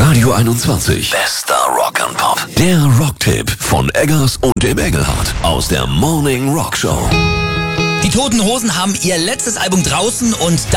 Radio 21. Bester Rock and Pop. Der Rocktipp von Eggers und dem Engelhardt aus der Morning Rock Show. Die Toten Hosen haben ihr letztes Album draußen und da